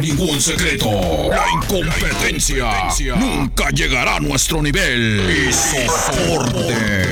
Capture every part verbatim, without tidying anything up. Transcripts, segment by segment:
ningún secreto. La incompetencia nunca llegará a nuestro nivel. Y soporte.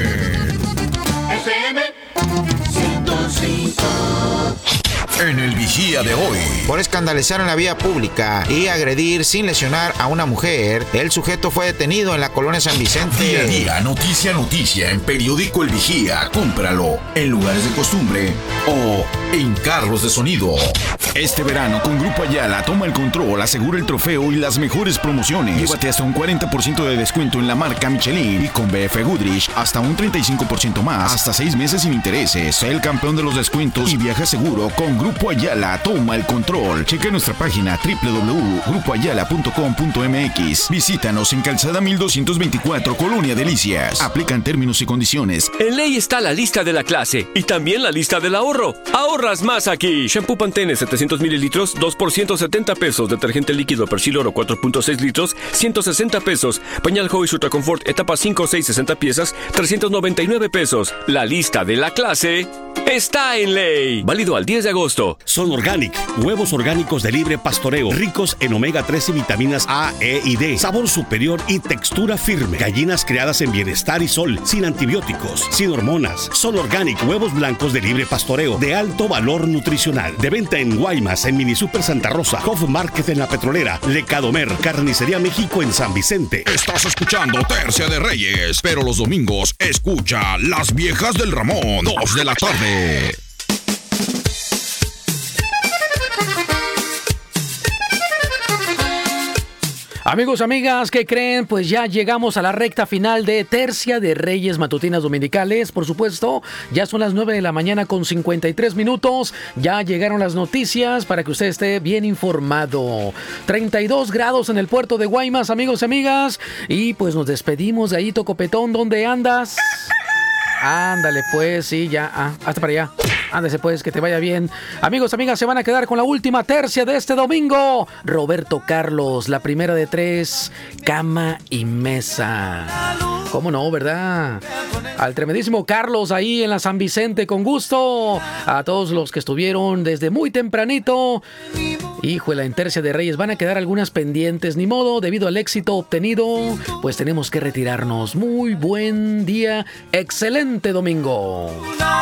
F M ciento cinco. En el Vigía de hoy. Por escandalizar en la vía pública y agredir sin lesionar a una mujer, el sujeto fue detenido en la colonia San Vicente. Día a día, noticia a noticia, en periódico El Vigía. Cómpralo en lugares de costumbre o en carros de sonido. Este verano con Grupo Ayala toma el control, asegura el trofeo y las mejores promociones. Llévate hasta un cuarenta por ciento de descuento en la marca Michelin y con B F Goodrich hasta un treinta y cinco por ciento más, hasta seis meses sin intereses. Sé el campeón de los descuentos y viaja seguro con Grupo Ayala. Toma el control. Cheque nuestra página doble u doble u doble u punto grupo ayala punto com punto m x. Visítanos en Calzada mil doscientos veinticuatro, Colonia Delicias. Aplican términos y condiciones. En Ley está la lista de la clase y también la lista del ahorro. Ahorras más aquí. Shampoo Pantene setecientos mililitros, dos por ciento setenta pesos. Detergente líquido Persil Oro cuatro punto seis litros, ciento sesenta pesos. Pañal Joy Ultra Confort etapa cinco, seis, sesenta piezas, trescientos noventa y nueve pesos. La lista de la clase está en Ley. Válido al diez de agosto. Son Organic, huevos orgánicos de libre pastoreo, ricos en omega tres y vitaminas A, E y D, sabor superior y textura firme. Gallinas criadas en bienestar y sol, sin antibióticos, sin hormonas. Son Organic, huevos blancos de libre pastoreo, de alto valor nutricional. De venta en Guaymas, en Mini Super Santa Rosa, Hof Market en La Petrolera, Lecadomer, Carnicería México en San Vicente. Estás escuchando Tercia de Reyes, pero los domingos escucha Las Viejas del Ramón, dos de la tarde. Amigos, amigas, ¿qué creen? Pues ya llegamos a la recta final de Tercia de Reyes Matutinas Dominicales. Por supuesto, ya son las nueve de la mañana con cincuenta y tres minutos. Ya llegaron las noticias para que usted esté bien informado. treinta y dos grados en el puerto de Guaymas, amigos y amigas. Y pues nos despedimos de ahí, Tocopetón. ¿Dónde andas? Ándale, pues, sí, ya. Ah, hasta para allá. Ándese, pues, que te vaya bien. Amigos, amigas, se van a quedar con la última tercia de este domingo. Roberto Carlos, la primera de tres, Cama y Mesa. ¿Cómo no, verdad? Al tremendísimo Carlos ahí en la San Vicente, con gusto. A todos los que estuvieron desde muy tempranito. Híjole, en Tercia de Reyes van a quedar algunas pendientes. Ni modo, debido al éxito obtenido, pues tenemos que retirarnos. Muy buen día, excelente domingo.